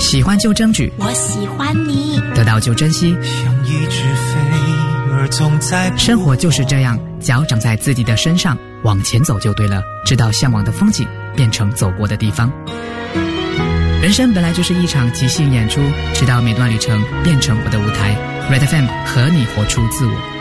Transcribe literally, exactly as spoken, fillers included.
喜欢就争取， 我喜欢你， 得到就珍惜。 像一只飞儿总在， 生活就是这样，脚长在自己的身上，往前走就对了，直到向往的风景变成走过的地方。人生本来就是一场即兴演出，直到每段旅程变成我的舞台。Red F M 和你活出自我。